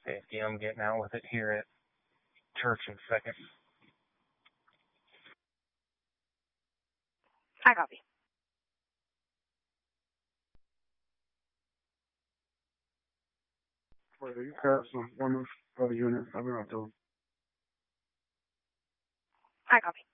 Safety, I'm getting out with it here at church in a second. I copy. Wait, you got one of the units. I'll be right there. I copy.